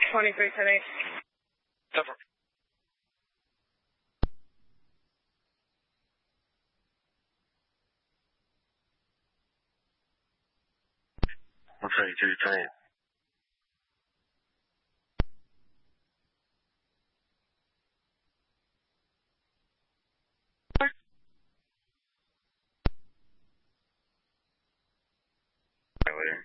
2310-8. So far. One 3210-8. Later.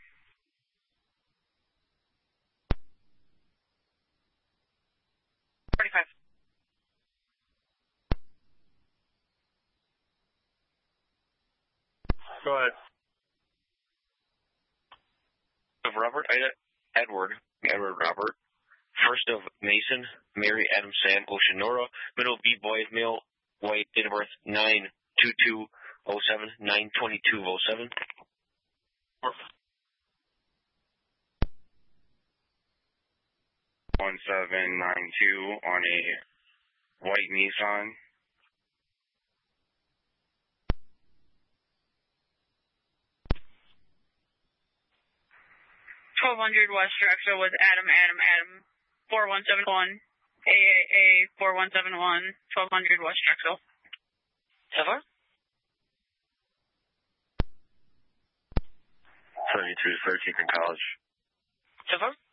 Go ahead. Of Robert, Edward Robert. First of Mason, Mary, Adam, Sam, Ocean, Nora. Middle B-boy, male, white, date of birth 9/22/07, 9/22/07. 1792 on a white Nissan. 1200 West Drexel with Adam, 4171, AAA 4171, 1200 West Drexel. So far? 3213 in College. So far?